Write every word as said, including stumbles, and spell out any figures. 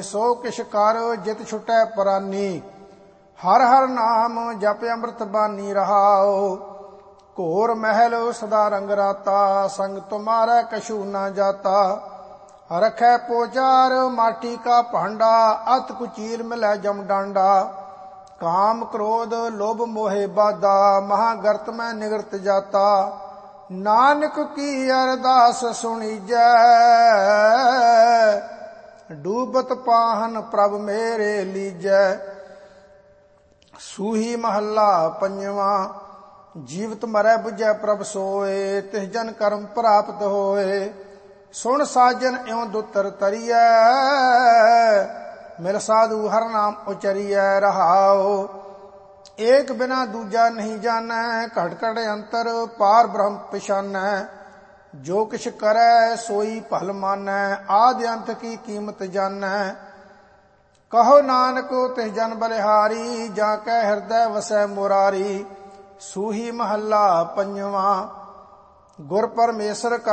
ਸੋ ਕਿਛ ਕਰ ਜਿਤ ਛੁਟੈ ਪਰਾਨੀ। ਹਰ ਹਰ ਨਾਮ ਜਪ ਅੰਮ੍ਰਿਤ ਬਾਣੀ ਰਹਾਓ। ਘੋਰ ਮਹਿਲ ਸਦਾ ਰੰਗ ਰਾਤਾ ਸੰਗ ਤੁਮਾਰੇ ਕਛੂ ਨਾ ਜਾਤਾ। रखै पोचार माटी का भांडा अत कुचील मिलै जम डांडा। काम क्रोध लोभ मोहे बाधा महागर्त में निगृत जाता। नानक की अरदास सुनीजै डूबत पाहन प्रभ मेरे लीजै। सूही महला पंजवा। जीवत मरै बुझै प्रभ सोए तिस जन कर्म प्राप्त होए। सुन साजन इਉਂ दुतर तरियै मिल साधु हर नाम उचरियै रहाओ। एक बिना दूजा नहीं जानै घट घट अंतर पार ब्रह्म पछानै। जो किछ करै सोई भल मानै आदि अंत की कीमत जानै। कहो नानक तिस जन बलिहारी जाकै हृदय वसै मुरारी। सूही महला पंजवा। गुर परमेश्वर